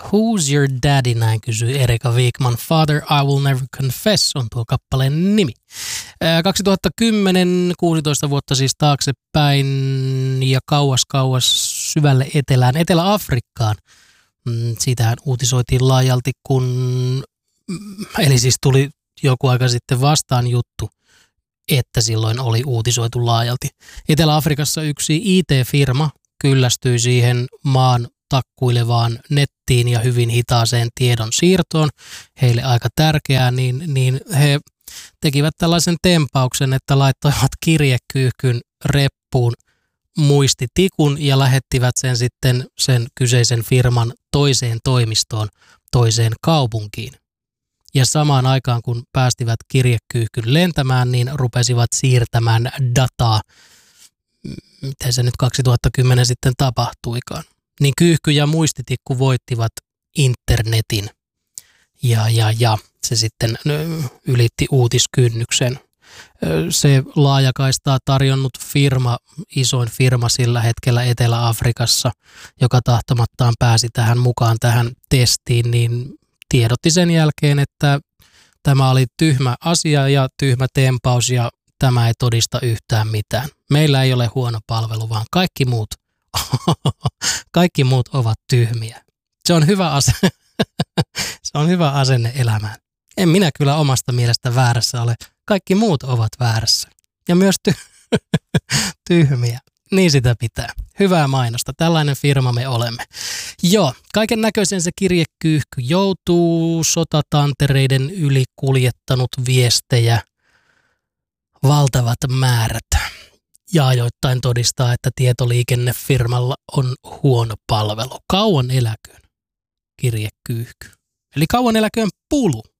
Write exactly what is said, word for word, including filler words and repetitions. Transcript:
Who's Your Daddy, näin kysyy Erika Wigman. Father, I Will Never Confess on tuo kappaleen nimi. kaksituhattakymmenen, kuusitoista vuotta siis taaksepäin ja kauas kauas syvälle etelään, Etelä-Afrikkaan. Siitähän uutisoitiin laajalti, kun, eli siis tuli joku aika sitten vastaan juttu, että silloin oli uutisoitu laajalti. Etelä-Afrikassa yksi I T-firma kyllästyi siihen maan takkuilevaan nettiin ja hyvin hitaaseen tiedon siirtoon, heille aika tärkeää, niin, niin he tekivät tällaisen tempauksen, että laittoivat kirjekyyhkyn reppuun muistitikun ja lähettivät sen sitten sen kyseisen firman toiseen toimistoon, toiseen kaupunkiin. Ja samaan aikaan, kun päästivät kirjekyyhkyn lentämään, niin rupesivat siirtämään dataa, miten se nyt kaksituhattakymmenen sitten tapahtuikaan. Niin kyyhky ja muistitikku voittivat internetin ja, ja, ja se sitten ylitti uutiskynnyksen. Se laajakaistaa tarjonnut firma, isoin firma sillä hetkellä Etelä-Afrikassa, joka tahtomattaan pääsi tähän mukaan tähän testiin, niin tiedotti sen jälkeen, että tämä oli tyhmä asia ja tyhmä tempaus ja tämä ei todista yhtään mitään. Meillä ei ole huono palvelu, vaan kaikki muut, kaikki muut ovat tyhmiä. Se on hyvä asenne. Se on hyvä asenne elämään. En minä kyllä omasta mielestä väärässä ole. Kaikki muut ovat väärässä. Ja myös ty- tyhmiä. Niin sitä pitää. Hyvää mainosta. Tällainen firma me olemme. Joo, kaiken näköisen se kirjekyyhky joutuu sotatantereiden yli kuljettanut viestejä valtavat määrät. Ja ajoittain todistaa, että tietoliikennefirmalla on huono palvelu. Kauan eläköön kirjekyyhky. Eli kauan eläköön Pulu.